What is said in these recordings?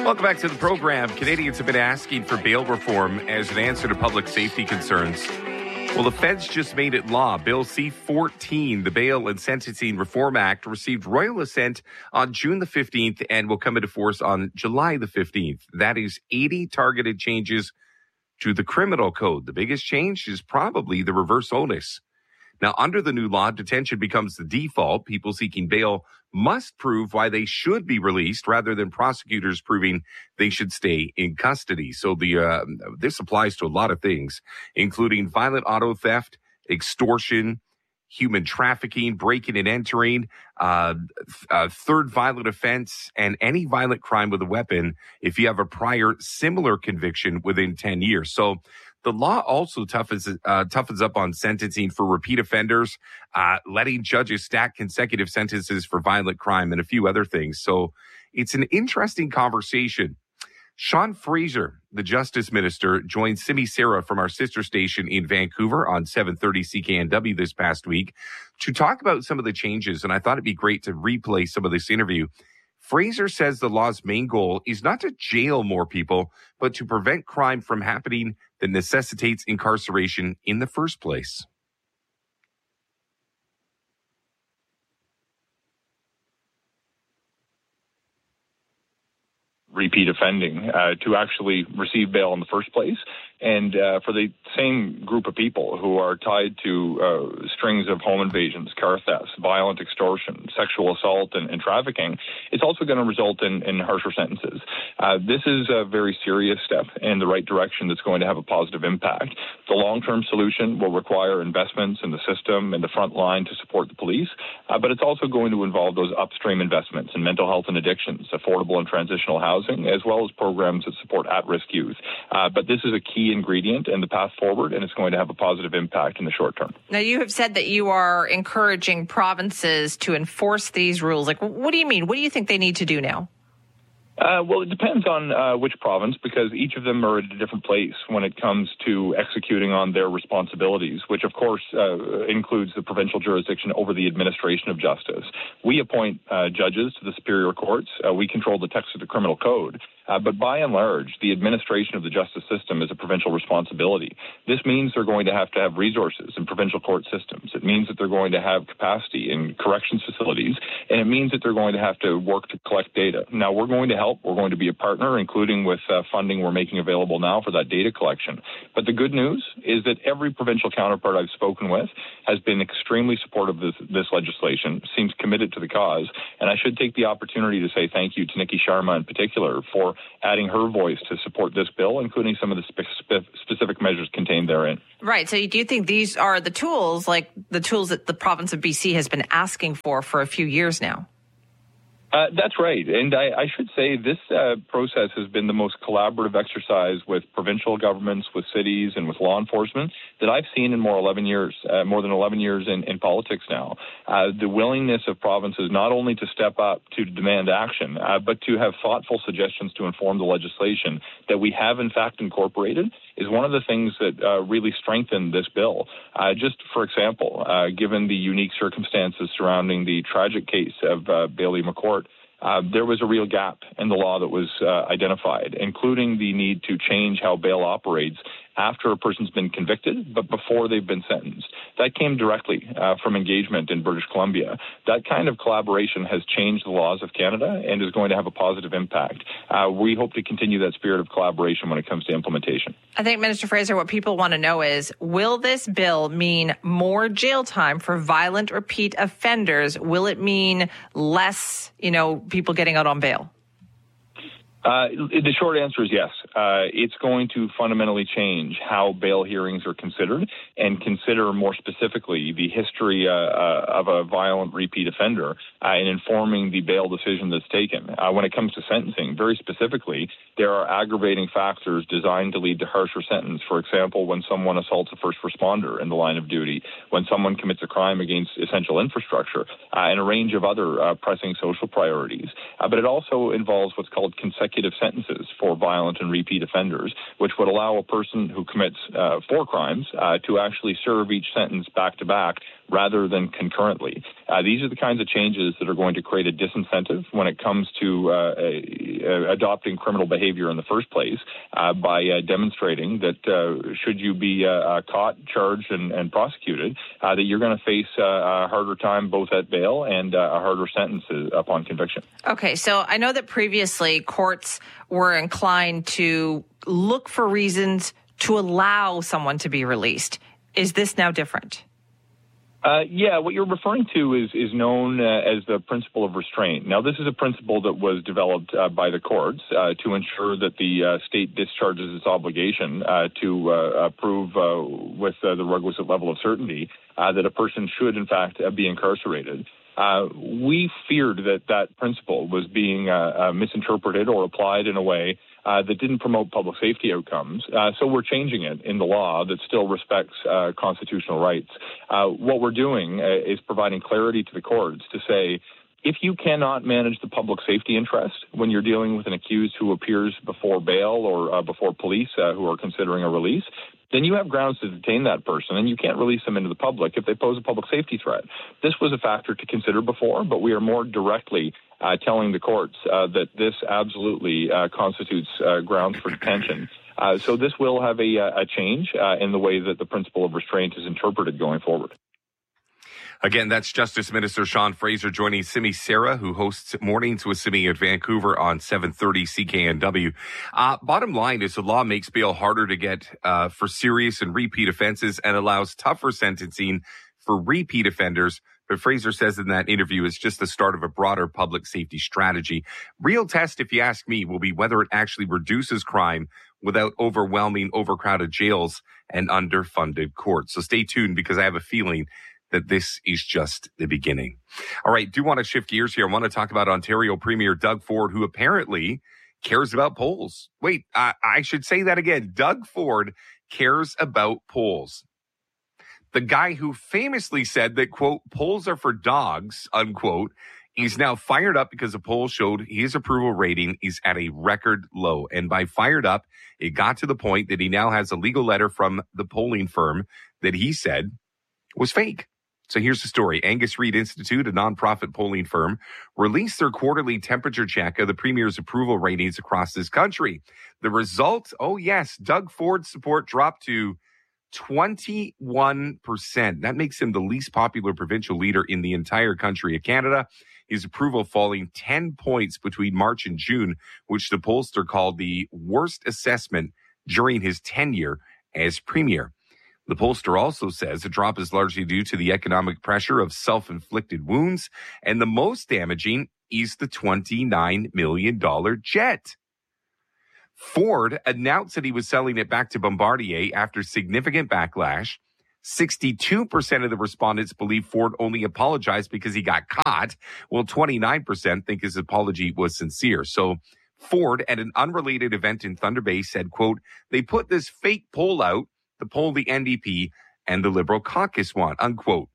Welcome back to the program. Canadians have been asking for bail reform as an answer to public safety concerns. Well, the feds just made it law. Bill C-14, the Bail and Sentencing Reform Act, received royal assent on June the 15th and will come into force on July the 15th. That is 80 targeted changes to the criminal code. The biggest change is probably the reverse onus. Now, under the new law, detention becomes the default. People seeking bail must prove why they should be released rather than prosecutors proving they should stay in custody. So this applies to a lot of things, including violent auto theft, extortion, human trafficking, breaking and entering, third violent offense, and any violent crime with a weapon if you have a prior similar conviction within 10 years. So the law also toughens up on sentencing for repeat offenders, letting judges stack consecutive sentences for violent crime and a few other things. So it's an interesting conversation. Sean Fraser, the Justice Minister, joined Simi Sarah from our sister station in Vancouver on 730 CKNW this past week to talk about some of the changes. And I thought it'd be great to replay some of this interview. Fraser says the law's main goal is not to jail more people, but to prevent crime from happening that necessitates incarceration in the first place. Repeat offending to actually receive bail in the first place. And for the same group of people who are tied to strings of home invasions, car thefts, violent extortion, sexual assault, and trafficking, it's also going to result in harsher sentences. This is a very serious step in the right direction that's going to have a positive impact. The long-term solution will require investments in the system and the front line to support the police, but it's also going to involve those upstream investments in mental health and addictions, affordable and transitional housing, as well as programs that support at-risk youth. But this is a key ingredient in the path forward, and it's going to have a positive impact in the short term. Now, you have said that you are encouraging provinces to enforce these rules. Like, what do you mean? What do you think they need to do now? Well, it depends on which province, because each of them are at a different place when it comes to executing on their responsibilities, which, of course, includes the provincial jurisdiction over the administration of justice. We appoint judges to the superior courts. We control the text of the criminal code. But by and large, the administration of the justice system is a provincial responsibility. This means they're going to have resources in provincial court systems. It means that they're going to have capacity in corrections facilities, and it means that they're going to have to work to collect data. Now, we're going to help. We're going to be a partner, including with funding we're making available now for that data collection. But the good news is that every provincial counterpart I've spoken with has been extremely supportive of this legislation, seems committed to the cause, and I should take the opportunity to say thank you to Nikki Sharma in particular for adding her voice to support this bill, including some of the specific measures contained therein. Right. So do you think these are the tools, like the tools that the province of BC has been asking for a few years now? That's right. And I should say this process has been the most collaborative exercise with provincial governments, with cities, and with law enforcement that I've seen in more than 11 years in politics now. The willingness of provinces not only to step up to demand action, but to have thoughtful suggestions to inform the legislation that we have, in fact, incorporated is one of the things that really strengthened this bill. Just for example, given the unique circumstances surrounding the tragic case of Bailey McCourt, there was a real gap in the law that was identified, including the need to change how bail operates after a person's been convicted, but before they've been sentenced. That came directly from engagement in British Columbia. That kind of collaboration has changed the laws of Canada and is going to have a positive impact. We hope to continue that spirit of collaboration when it comes to implementation. I think, Minister Fraser, what people want to know is, will this bill mean more jail time for violent repeat offenders? Will it mean less, people getting out on bail? The short answer is yes. It's going to fundamentally change how bail hearings are considered and consider more specifically the history of a violent repeat offender in informing the bail decision that's taken. When it comes to sentencing, very specifically, there are aggravating factors designed to lead to harsher sentence. For example, when someone assaults a first responder in the line of duty, when someone commits a crime against essential infrastructure, and a range of other pressing social priorities. But it also involves what's called consecutive sentences for violent and repeat offenders, which would allow a person who commits 4 crimes to actually serve each sentence back to back rather than concurrently. These are the kinds of changes that are going to create a disincentive when it comes to adopting criminal behavior in the first place by demonstrating that should you be caught, charged, and prosecuted, that you're going to face a harder time both at bail and a harder sentence upon conviction. Okay, so I know that previously courts were inclined to look for reasons to allow someone to be released. Is this now different? Yeah, what you're referring to is known as the principle of restraint. Now, this is a principle that was developed by the courts to ensure that the state discharges its obligation to prove with the requisite level of certainty that a person should, in fact, be incarcerated. We feared that principle was being misinterpreted or applied in a way that didn't promote public safety outcomes. So we're changing it in the law that still respects constitutional rights. What we're doing is providing clarity to the courts to say, if you cannot manage the public safety interest when you're dealing with an accused who appears before bail or before police who are considering a release, then you have grounds to detain that person, and you can't release them into the public if they pose a public safety threat. This was a factor to consider before, but we are more directly telling the courts that this absolutely constitutes grounds for detention. So this will have a change in the way that the principle of restraint is interpreted going forward. Again, that's Justice Minister Sean Fraser joining Simi Sarah, who hosts Mornings with Simi at Vancouver on 730 CKNW. Bottom line is the law makes bail harder to get for serious and repeat offenses and allows tougher sentencing for repeat offenders. But Fraser says in that interview it's just the start of a broader public safety strategy. Real test, if you ask me, will be whether it actually reduces crime without overwhelming overcrowded jails and underfunded courts. So stay tuned, because I have a feeling that this is just the beginning. All right, do want to shift gears here. I want to talk about Ontario Premier Doug Ford, who apparently cares about polls. Wait, I should say that again. Doug Ford cares about polls. The guy who famously said that, quote, polls are for dogs, unquote, he's now fired up because a poll showed his approval rating is at a record low. And by fired up, it got to the point that he now has a legal letter from the polling firm that he said was fake. So here's the story. Angus Reid Institute, a nonprofit polling firm, released their quarterly temperature check of the Premier's approval ratings across this country. The result, oh yes, Doug Ford's support dropped to 21%. That makes him the least popular provincial leader in the entire country of Canada. His approval falling 10 points between March and June, which the pollster called the worst assessment during his tenure as Premier. The pollster also says the drop is largely due to the economic pressure of self-inflicted wounds, and the most damaging is the $29 million jet. Ford announced that he was selling it back to Bombardier after significant backlash. 62% of the respondents believe Ford only apologized because he got caught, while 29% think his apology was sincere. So Ford, at an unrelated event in Thunder Bay, said, quote, they put this fake poll out, the poll the NDP and the Liberal caucus want, unquote.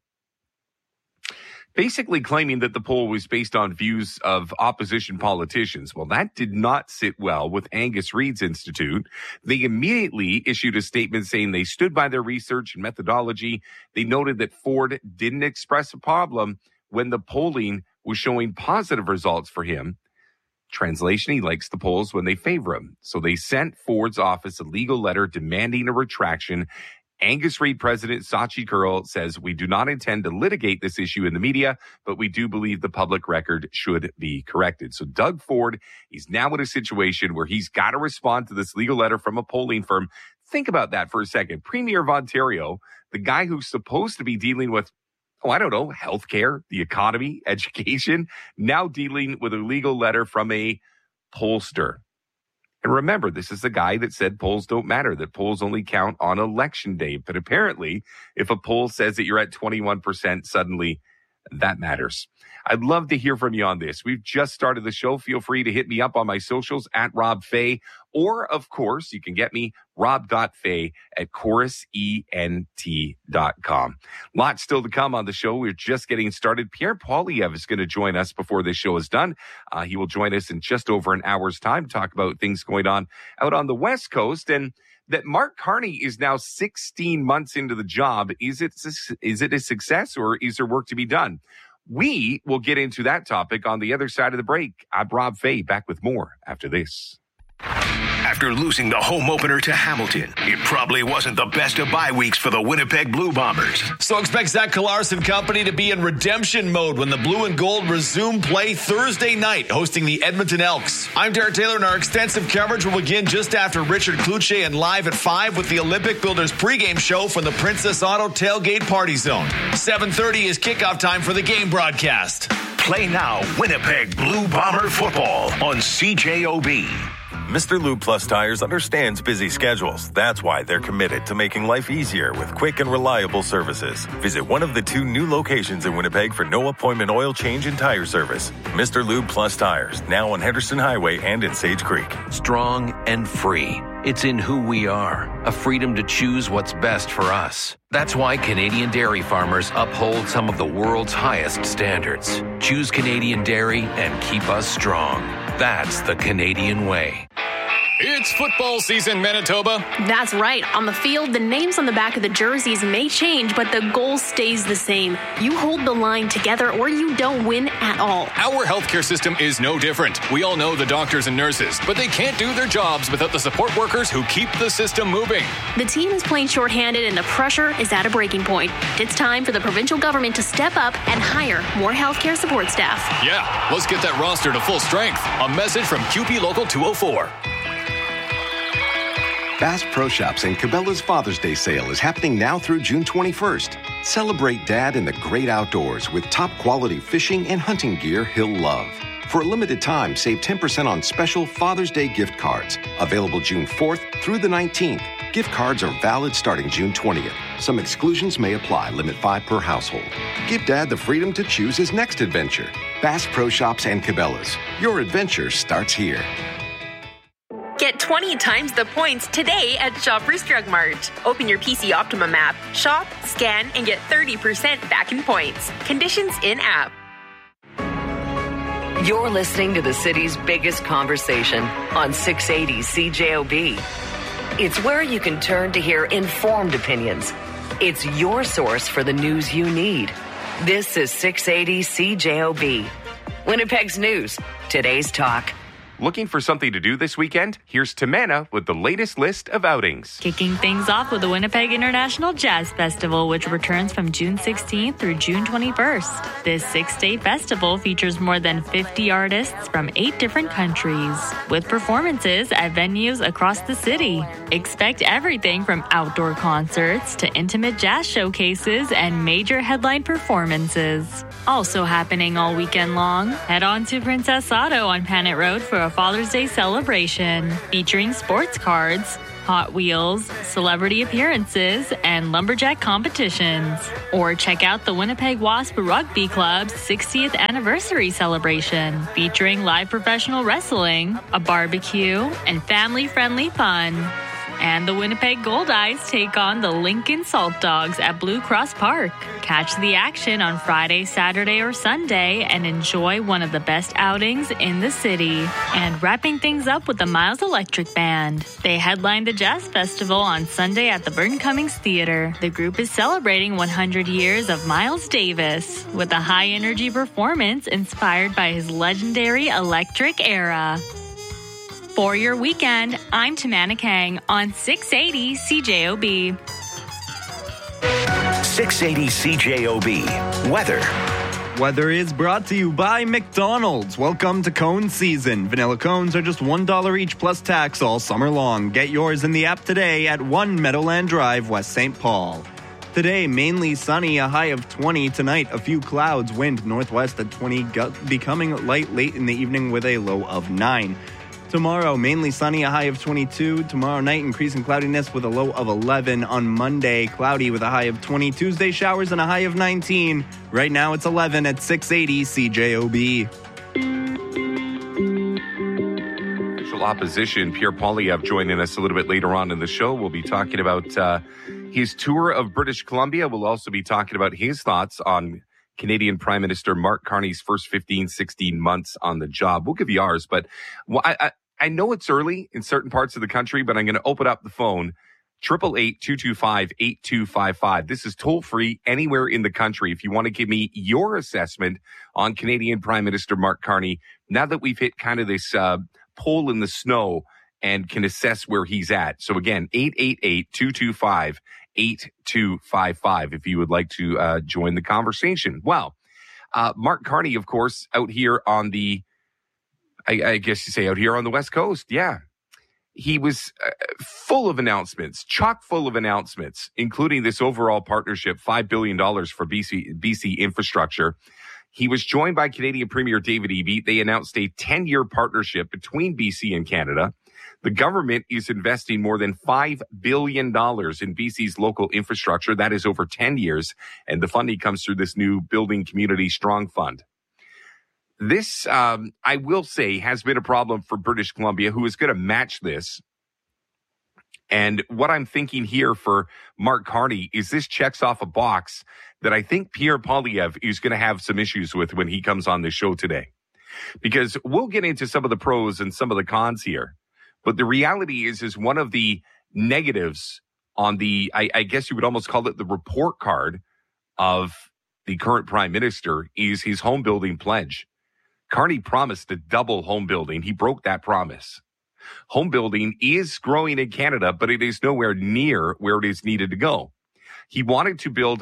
Basically claiming that the poll was based on views of opposition politicians. Well, that did not sit well with Angus Reid's Institute. They immediately issued a statement saying they stood by their research and methodology. They noted that Ford didn't express a problem when the polling was showing positive results for him. Translation, he likes the polls when they favor him. So they sent Ford's office a legal letter demanding a retraction. Angus Reid President Sachi Kurl says, we do not intend to litigate this issue in the media, but we do believe the public record should be corrected. So Doug Ford is now in a situation where he's got to respond to this legal letter from a polling firm. Think about that for a second. Premier of Ontario, the guy who's supposed to be dealing with, healthcare, the economy, education, now dealing with a legal letter from a pollster. And remember, this is the guy that said polls don't matter, that polls only count on election day. But apparently, if a poll says that you're at 21%, suddenly that matters. I'd love to hear from you on this. We've just started the show. Feel free to hit me up on my socials at Rob Fay. Or, of course, you can get me rob.fay at chorusent.com. Lots still to come on the show. We're just getting started. Pierre Poilievre is going to join us before this show is done. He will join us in just over an hour's time to talk about things going on out on the West Coast. And that Mark Carney is now 16 months into the job. Is it a success, or is there work to be done? We will get into that topic on the other side of the break. I'm Rob Fay, back with more after this. After losing the home opener to Hamilton, it probably wasn't the best of bye weeks for the Winnipeg Blue Bombers. So expect Zach Collars and company to be in redemption mode when the Blue and Gold resume play Thursday night, hosting the Edmonton Elks. I'm Derek Taylor, and our extensive coverage will begin just after Richard Cloutier and Live at 5 with the Olympic Builders pregame show from the Princess Auto Tailgate Party Zone. 7:30 is kickoff time for the game broadcast. Play now Winnipeg Blue Bomber football on CJOB. Mr. Lube Plus Tires understands busy schedules. That's why they're committed to making life easier with quick and reliable services. Visit one of the 2 new locations in Winnipeg for no appointment oil change and tire service. Mr. Lube Plus Tires, now on Henderson Highway and in Sage Creek. Strong and free. It's in who we are, a freedom to choose what's best for us. That's why Canadian dairy farmers uphold some of the world's highest standards. Choose Canadian dairy and keep us strong. That's the Canadian way. It's football season, Manitoba. That's right. On the field, the names on the back of the jerseys may change, but the goal stays the same. You hold the line together or you don't win at all. Our healthcare system is no different. We all know the doctors and nurses, but they can't do their jobs without the support workers who keep the system moving. The team is playing shorthanded and the pressure is at a breaking point. It's time for the provincial government to step up and hire more healthcare support staff. Yeah, let's get that roster to full strength. A message from QP Local 204. Bass Pro Shops and Cabela's Father's Day sale is happening now through June 21st. Celebrate Dad in the great outdoors with top quality fishing and hunting gear he'll love. For a limited time, save 10% on special Father's Day gift cards. Available June 4th through the 19th. Gift cards are valid starting June 20th. Some exclusions may apply. Limit 5 per household. Give Dad the freedom to choose his next adventure. Bass Pro Shops and Cabela's. Your adventure starts here. Get 20 times the points today at Shoppers Drug Mart. Open your PC Optimum app, shop, scan, and get 30% back in points. Conditions in-app. You're listening to the city's biggest conversation on 680 CJOB. It's where you can turn to hear informed opinions. It's your source for the news you need. This is 680 CJOB. Winnipeg's news, today's talk. Looking for something to do this weekend? Here's Tamana with the latest list of outings. Kicking things off with the Winnipeg International Jazz Festival, which returns from June 16th through June 21st. This 6-day festival features more than 50 artists from 8 different countries, with performances at venues across the city. Expect everything from outdoor concerts to intimate jazz showcases and major headline performances. Also happening all weekend long, head on to Princess Auto on Panet Road for a Father's Day celebration featuring sports cards, Hot Wheels, celebrity appearances, and lumberjack competitions. Or check out the Winnipeg Wasp Rugby Club's 60th anniversary celebration featuring live professional wrestling, a barbecue, and family-friendly fun. And the Winnipeg Goldeyes take on the Lincoln Salt Dogs at Blue Cross Park. Catch the action on Friday, Saturday, or Sunday and enjoy one of the best outings in the city. And wrapping things up with the Miles Electric Band. They headlined the Jazz Festival on Sunday at the Burton Cummings Theater. The group is celebrating 100 years of Miles Davis with a high-energy performance inspired by his legendary electric era. For your weekend, I'm Tamana Kang on 680 CJOB. 680 CJOB. Weather. Weather is brought to you by McDonald's. Welcome to cone season. Vanilla cones are just $1 each plus tax all summer long. Get yours in the app today at 1 Meadowland Drive, West St. Paul. Today, mainly sunny, a high of 20. Tonight, a few clouds, wind northwest at 20, becoming light late in the evening with a low of 9. Tomorrow, mainly sunny, a high of 22. Tomorrow night, increasing cloudiness with a low of 11. On Monday, cloudy with a high of 20. Tuesday, showers and a high of 19. Right now, it's 11 at 680 CJOB. Official opposition, Pierre Poilievre, joining us a little bit later on in the show. We'll be talking about his tour of British Columbia. We'll also be talking about his thoughts on Canadian Prime Minister Mark Carney's first 15, 16 months on the job. We'll give you ours, but I know it's early in certain parts of the country, but I'm going to open up the phone 888-225-8255. This is toll-free anywhere in the country if you want to give me your assessment on Canadian Prime Minister Mark Carney now that we've hit kind of this pole in the snow and can assess where he's at. So again, 888-225-8255 if you would like to join the conversation. Well, Mark Carney, of course, out here on the, I guess you say out here on the West Coast. Yeah. He was full of announcements, chock full of announcements, including this overall partnership, $5 billion for BC infrastructure. He was joined by Canadian Premier David Eby. They announced a 10-year partnership between BC and Canada. The government is investing more than $5 billion in BC's local infrastructure. That is over 10 years. And the funding comes through this new Building Community Strong Fund. This, I will say, has been a problem for British Columbia, who is going to match this. And what I'm thinking here for Mark Carney is this checks off a box that I think Pierre Poilievre is going to have some issues with when he comes on the show today. Because we'll get into some of the pros and some of the cons here. But the reality is one of the negatives on the, I guess you would almost call it the report card of the current prime minister, is his home building pledge. Carney promised to double home building. He broke that promise. Home building is growing in Canada, but it is nowhere near where it is needed to go. He wanted to build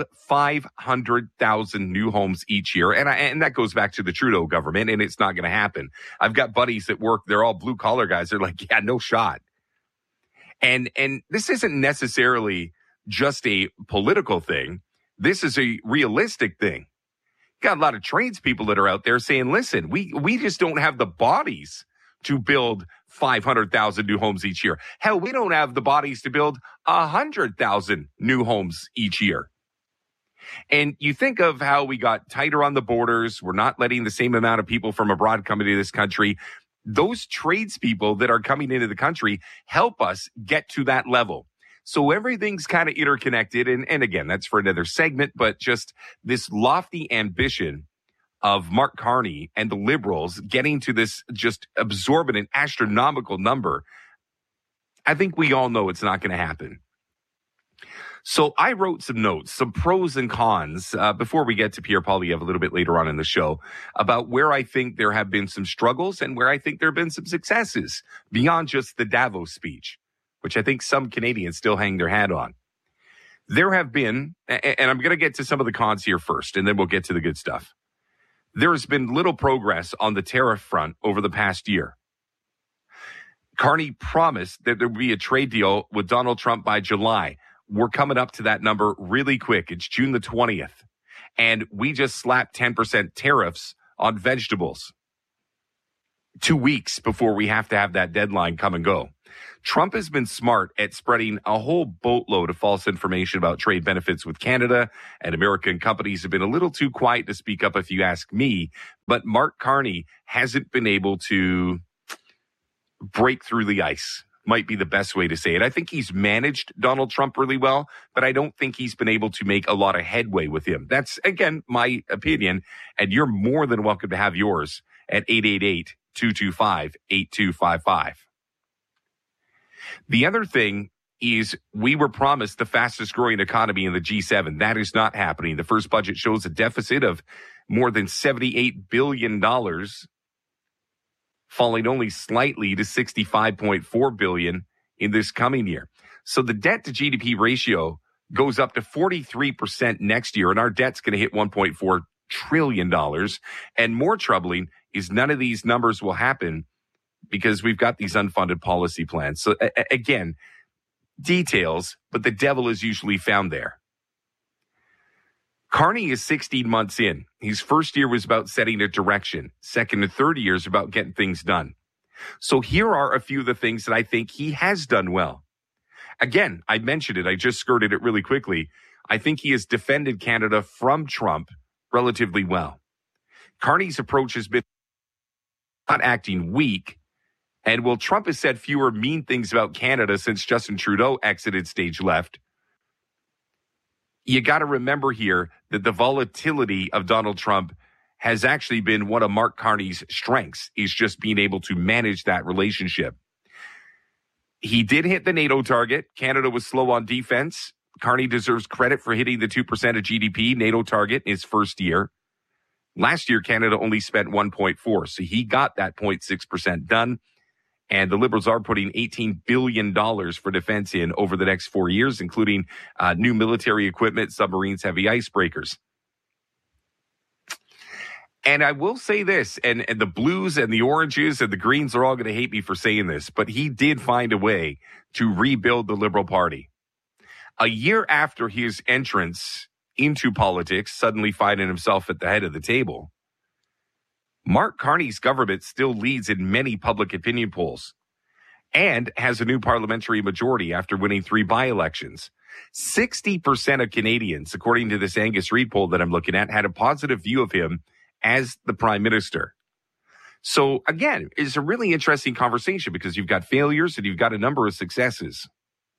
500,000 new homes each year, and that goes back to the Trudeau government, and it's not going to happen. I've got buddies at work. They're all blue-collar guys. They're like, yeah, no shot. And this isn't necessarily just a political thing. This is a realistic thing. Got a lot of tradespeople that are out there saying, listen, we just don't have the bodies to build 500,000 new homes each year. Hell, we don't have the bodies to build 100,000 new homes each year. And you think of how we got tighter on the borders. We're not letting the same amount of people from abroad come into this country. Those tradespeople that are coming into the country help us get to that level. So everything's kind of interconnected. And again, that's for another segment, but just this lofty ambition of Mark Carney and the Liberals getting to this just absorbent, astronomical number, I think we all know it's not going to happen. So I wrote some notes, some pros and cons, before we get to Pierre Poilievre a little bit later on in the show, about where I think there have been some struggles and where I think there have been some successes beyond just the Davos speech, which I think some Canadians still hang their hat on. There have been, and I'm going to get to some of the cons here first, and then we'll get to the good stuff. There has been little progress on the tariff front over the past year. Carney promised that there would be a trade deal with Donald Trump by July. We're coming up to that number really quick. It's June the 20th. And we just slapped 10% tariffs on vegetables 2 weeks before we have to have that deadline come and go. Trump has been smart at spreading a whole boatload of false information about trade benefits with Canada, and American companies have been a little too quiet to speak up if you ask me. But Mark Carney hasn't been able to break through the ice, might be the best way to say it. I think he's managed Donald Trump really well, but I don't think he's been able to make a lot of headway with him. That's, again, my opinion, and you're more than welcome to have yours at 888-225-8255. The other thing is we were promised the fastest growing economy in the G7. That is not happening. The first budget shows a deficit of more than $78 billion, falling only slightly to $65.4 billion in this coming year. So the debt to GDP ratio goes up to 43% next year, and our debt's going to hit $1.4 trillion. And more troubling is none of these numbers will happen because we've got these unfunded policy plans. So again, details, but the devil is usually found there. Carney is 16 months in. His first year was about setting a direction. Second and third year is about getting things done. So here are a few of the things that I think he has done well. Again, I mentioned it. I just skirted it really quickly. I think he has defended Canada from Trump relatively well. Carney's approach has been not acting weak. And while Trump has said fewer mean things about Canada since Justin Trudeau exited stage left, you got to remember here that the volatility of Donald Trump has actually been one of Mark Carney's strengths, is just being able to manage that relationship. He did hit the NATO target. Canada was slow on defense. Carney deserves credit for hitting the 2% of GDP NATO target in his first year. Last year, Canada only spent 1.4%, so he got that 0.6% done. And the Liberals are putting $18 billion for defense in over the next 4 years, including new military equipment, submarines, heavy icebreakers. And I will say this, and the blues and the oranges and the greens are all going to hate me for saying this, but he did find a way to rebuild the Liberal Party. A year after his entrance into politics, suddenly finding himself at the head of the table, Mark Carney's government still leads in many public opinion polls and has a new parliamentary majority after winning 3 by-elections. 60% of Canadians, according to this Angus Reid poll that I'm looking at, had a positive view of him as the prime minister. So again, it's a really interesting conversation because you've got failures and you've got a number of successes.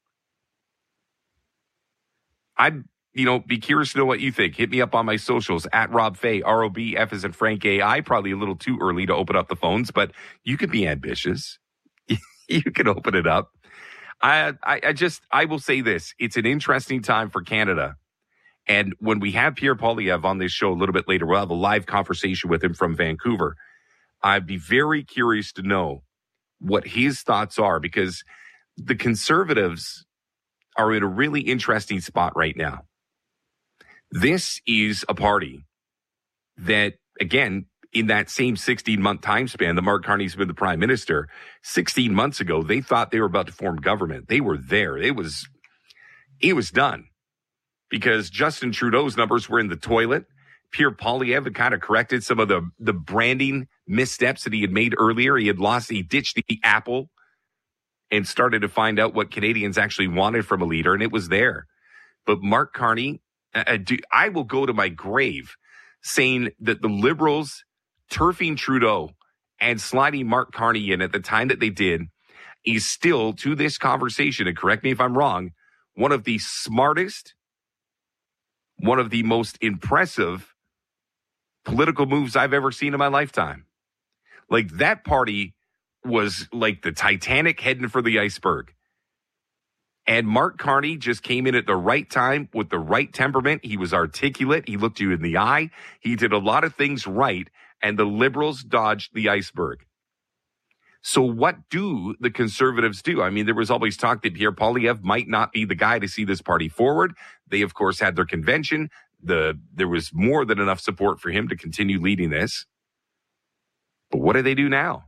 I'd be curious to know what you think. Hit me up on my socials at Rob Fay, ROB, F as in Frank AI. Probably a little too early to open up the phones, but you could be ambitious. You can open it up. I will say this. It's an interesting time for Canada. And when we have Pierre Poilievre on this show a little bit later, we'll have a live conversation with him from Vancouver. I'd be very curious to know what his thoughts are because the Conservatives are in a really interesting spot right now. This is a party that, again, in that same 16-month time span that Mark Carney's been the prime minister, 16 months ago, they thought they were about to form government. They were there. It was done because Justin Trudeau's numbers were in the toilet. Pierre Poilievre had kind of corrected some of the branding missteps that he had made earlier. He ditched the apple and started to find out what Canadians actually wanted from a leader, and it was there. But Mark Carney, I will go to my grave saying that the Liberals turfing Trudeau and sliding Mark Carney in at the time that they did is still, to this conversation, and correct me if I'm wrong, one of the smartest, one of the most impressive political moves I've ever seen in my lifetime. Like, that party was like the Titanic heading for the iceberg. And Mark Carney just came in at the right time with the right temperament. He was articulate. He looked you in the eye. He did a lot of things right, and the Liberals dodged the iceberg. So what do the Conservatives do? I mean, there was always talk that Pierre Poilievre might not be the guy to see this party forward. They, of course, had their convention. There was more than enough support for him to continue leading this. But what do they do now?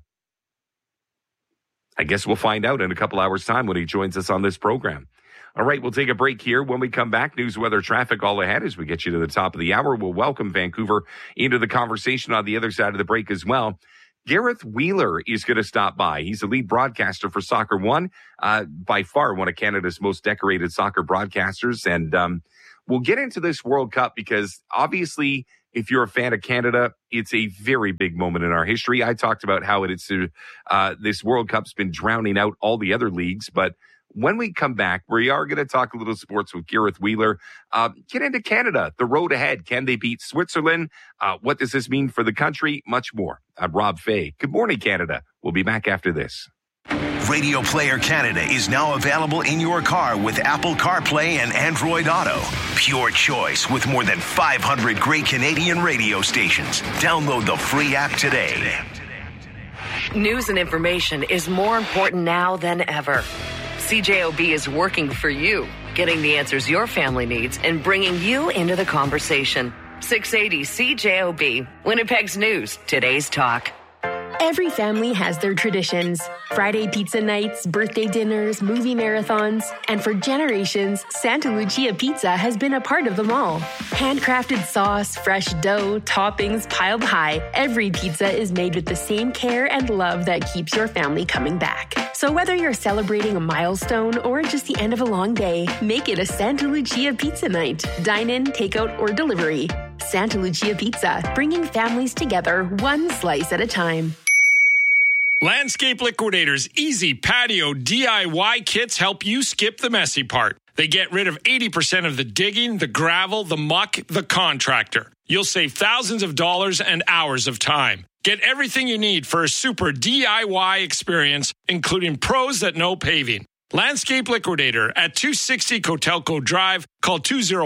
I guess we'll find out in a couple hours' time when he joins us on this program. All right, we'll take a break here. When we come back, news, weather, traffic all ahead as we get you to the top of the hour. We'll welcome Vancouver into the conversation on the other side of the break as well. Gareth Wheeler is going to stop by. He's the lead broadcaster for Soccer One, by far one of Canada's most decorated soccer broadcasters. And we'll get into this World Cup because obviously, if you're a fan of Canada, it's a very big moment in our history. I talked about how this World Cup's been drowning out all the other leagues. But when we come back, we are going to talk a little sports with Gareth Wheeler. Get into Canada, the road ahead. Can they beat Switzerland? What does this mean for the country? Much more. I'm Rob Fay. Good morning, Canada. We'll be back after this. Radio Player Canada is now available in your car with Apple CarPlay and Android Auto. Pure choice with more than 500 great Canadian radio stations. Download the free app today. News and information is more important now than ever. CJOB is working for you, getting the answers your family needs and bringing you into the conversation. 680 CJOB, Winnipeg's news, today's talk. Every family has their traditions. Friday pizza nights, birthday dinners, movie marathons. And for generations, Santa Lucia Pizza has been a part of them all. Handcrafted sauce, fresh dough, toppings piled high. Every pizza is made with the same care and love that keeps your family coming back. So whether you're celebrating a milestone or just the end of a long day, make it a Santa Lucia Pizza night. Dine in, takeout, or delivery. Santa Lucia Pizza, bringing families together one slice at a time. Landscape Liquidators Easy Patio DIY kits help you skip the messy part. They get rid of 80% of the digging, the gravel, the muck, the contractor. You'll save thousands of dollars and hours of time. Get everything you need for a super DIY experience, including pros that know paving. Landscape Liquidator at 260 Cotelco Drive. Call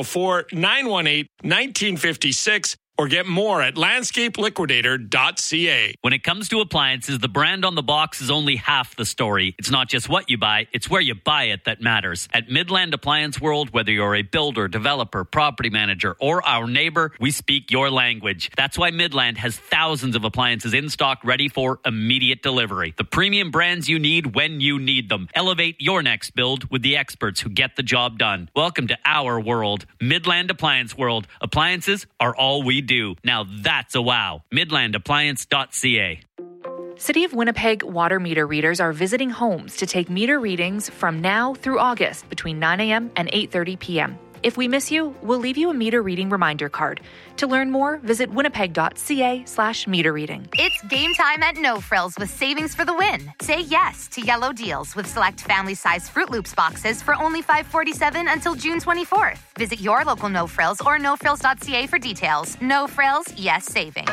204-918-1956 or get more at landscapeliquidator.ca. When it comes to appliances, the brand on the box is only half the story. It's not just what you buy, it's where you buy it that matters. At Midland Appliance World, whether you're a builder, developer, property manager, or our neighbor, we speak your language. That's why Midland has thousands of appliances in stock ready for immediate delivery. The premium brands you need when you need them. Elevate your next build with the experts who get the job done. Welcome to our world, Midland Appliance World. Appliances are all we do. Now that's a wow. MidlandAppliance.ca. City of Winnipeg water meter readers are visiting homes to take meter readings from now through August between 9 a.m. and 8:30 p.m. If we miss you, we'll leave you a meter reading reminder card. To learn more, visit winnipeg.ca/meter reading. It's game time at No Frills with savings for the win. Say yes to yellow deals with select family-size Fruit Loops boxes for only $5.47 until June 24th. Visit your local No Frills or nofrills.ca for details. No Frills, yes savings.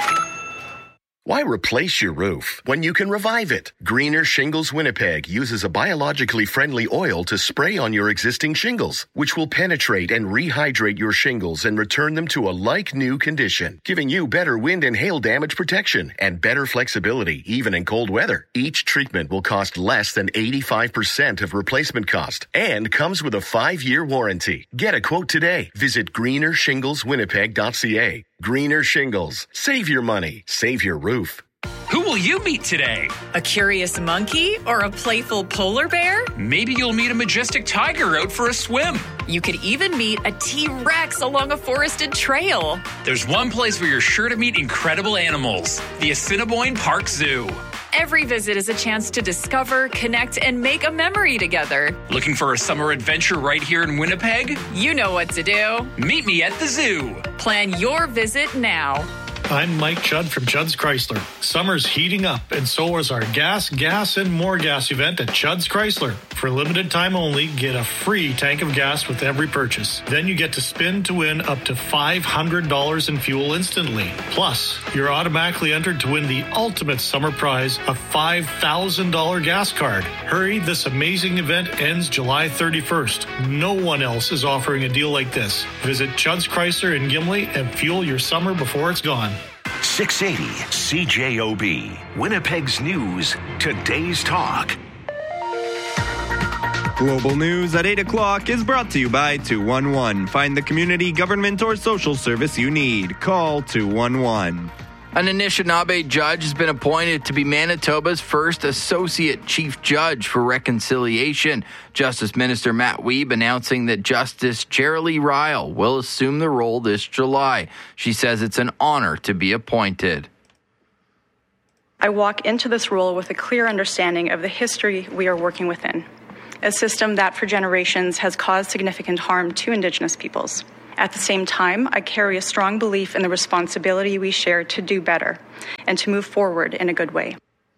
Why replace your roof when you can revive it? Greener Shingles Winnipeg uses a biologically friendly oil to spray on your existing shingles, which will penetrate and rehydrate your shingles and return them to a like-new condition, giving you better wind and hail damage protection and better flexibility, even in cold weather. Each treatment will cost less than 85% of replacement cost and comes with a 5-year warranty. Get a quote today. Visit greenershingleswinnipeg.ca. Greener Shingles. Save your money. Save your roof. Who will you meet today? A curious monkey or a playful polar bear? Maybe you'll meet a majestic tiger out for a swim. You could even meet a T-Rex along a forested trail. There's one place where you're sure to meet incredible animals. The Assiniboine Park Zoo. Every visit is a chance to discover, connect, and make a memory together. Looking for a summer adventure right here in Winnipeg? You know what to do. Meet me at the zoo. Plan your visit now. I'm Mike Judd from Judd's Chrysler. Summer's heating up, and so is our gas, and more gas event at Judd's Chrysler. For a limited time only, get a free tank of gas with every purchase. Then you get to spin to win up to $500 in fuel instantly. Plus, you're automatically entered to win the ultimate summer prize, a $5,000 gas card. Hurry, this amazing event ends July 31st. No one else is offering a deal like this. Visit Judd's Chrysler in Gimli and fuel your summer before it's gone. 680 CJOB, Winnipeg's News, Today's Talk. Global News at 8 o'clock is brought to you by 211. Find the community, government, or social service you need. Call 211. An Anishinaabe judge has been appointed to be Manitoba's first Associate Chief Judge for Reconciliation. Justice Minister Matt Wiebe announcing that Justice Jerilee Ryle will assume the role this July. She says it's an honor to be appointed. I walk into this role with a clear understanding of the history we are working within, a system that for generations has caused significant harm to Indigenous peoples. At the same time, I carry a strong belief in the responsibility we share to do better and to move forward in a good way.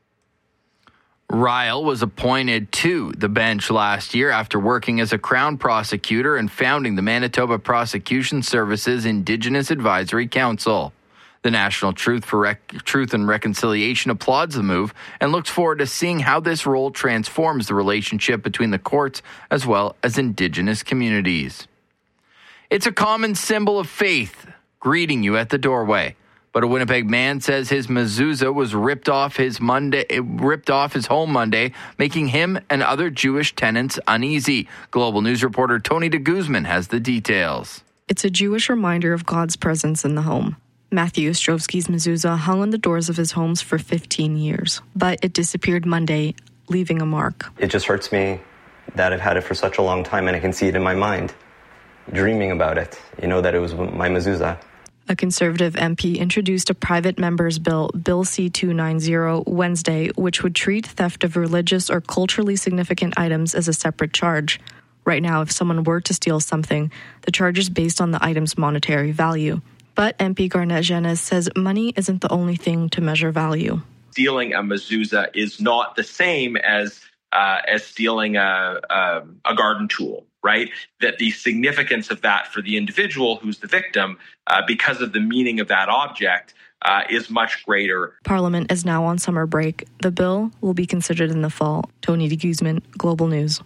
Ryle was appointed to the bench last year after working as a Crown prosecutor and founding the Manitoba Prosecution Services Indigenous Advisory Council. The National Truth and Reconciliation applauds the move and looks forward to seeing how this role transforms the relationship between the courts as well as Indigenous communities. It's a common symbol of faith greeting you at the doorway. But a Winnipeg man says his mezuzah was ripped off his home Monday, making him and other Jewish tenants uneasy. Global News reporter Tony de Guzman has the details. It's a Jewish reminder of God's presence in the home. Matthew Ostrovsky's mezuzah hung on the doors of his homes for 15 years, but it disappeared Monday, leaving a mark. It just hurts me that I've had it for such a long time, and I can see it in my mind. Dreaming about it, that it was my mezuzah. A Conservative MP introduced a private member's bill, Bill C-290, Wednesday, which would treat theft of religious or culturally significant items as a separate charge. Right now, if someone were to steal something, the charge is based on the item's monetary value. But MP Garnett Genes says money isn't the only thing to measure value. Stealing a mezuzah is not the same as stealing a garden tool right? That the significance of that for the individual who's the victim, because of the meaning of that object, is much greater. Parliament is now on summer break. The bill will be considered in the fall. Tony de Guzman, Global News.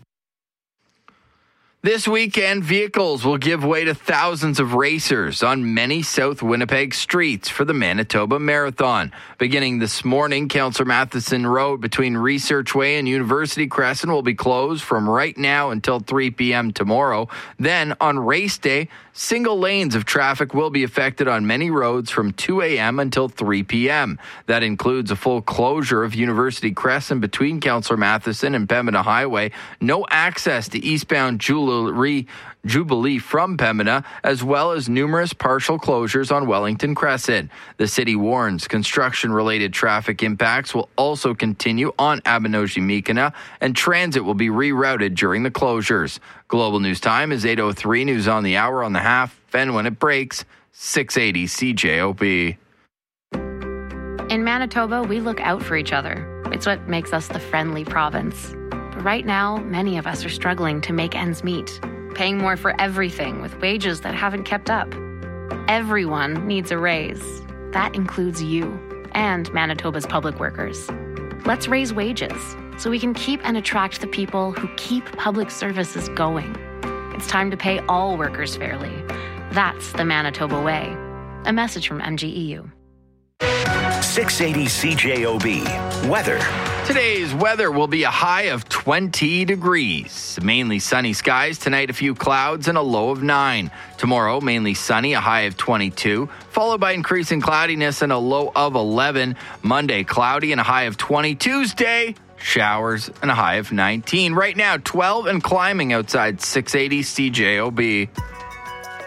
This weekend, vehicles will give way to thousands of racers on many South Winnipeg streets for the Manitoba Marathon. Beginning this morning, Councillor Matheson Road between Research Way and University Crescent will be closed from right now until 3 p.m. tomorrow. Then, on race day, single lanes of traffic will be affected on many roads from 2 a.m. until 3 p.m. That includes a full closure of University Crescent between Councillor Matheson and Pembina Highway, no access to eastbound Jubilee from Pembina, as well as numerous partial closures on Wellington Crescent. The city warns construction-related traffic impacts will also continue on Abinogi-Meekina, and transit will be rerouted during the closures. Global News Time is 8:03. News on the hour on the half, and when it breaks, 680 CJOB. In Manitoba, we look out for each other. It's what makes us the friendly province. But right now, many of us are struggling to make ends meet, paying more for everything with wages that haven't kept up. Everyone needs a raise. That includes you and Manitoba's public workers. Let's raise wages so we can keep and attract the people who keep public services going. It's time to pay all workers fairly. That's the Manitoba way. A message from MGEU. 680 CJOB. Weather. Today's weather will be a high of 20 degrees. Mainly sunny skies. Tonight, a few clouds and a low of 9. Tomorrow, mainly sunny, a high of 22, followed by increasing cloudiness and a low of 11. Monday, cloudy and a high of 20. Tuesday, showers and a high of 19. Right now, 12 and climbing outside 680 CJOB.